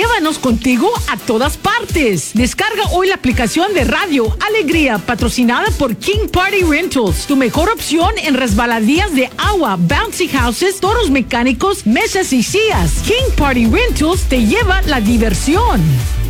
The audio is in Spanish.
Llévanos contigo a todas partes. Descarga hoy la aplicación de Radio Alegría, patrocinada por King Party Rentals, tu mejor opción en resbaladías de agua, bouncy houses, toros mecánicos, mesas y sillas. King Party Rentals te lleva la diversión.